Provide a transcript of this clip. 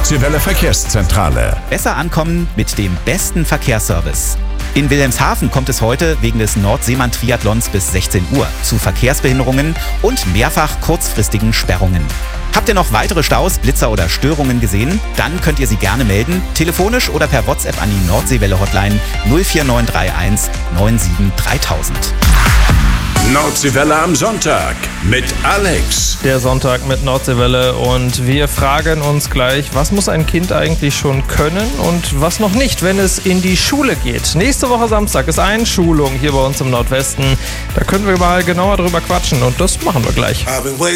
Nordseewelle Verkehrszentrale. Besser ankommen mit dem besten Verkehrsservice. In Wilhelmshaven kommt es heute wegen des Nordseemann-Triathlons bis 16 Uhr zu Verkehrsbehinderungen und mehrfach kurzfristigen Sperrungen. Habt ihr noch weitere Staus, Blitzer oder Störungen gesehen? Dann könnt ihr sie gerne melden, telefonisch oder per WhatsApp an die Nordseewelle-Hotline 04931 97 3000. Nordseewelle am Sonntag mit Alex. Der Sonntag mit Nordseewelle und wir fragen uns gleich, was muss ein Kind eigentlich schon können und was noch nicht, wenn es in die Schule geht. Nächste Woche Samstag ist Einschulung hier bei uns im Nordwesten. Da können wir mal genauer drüber quatschen und das machen wir gleich.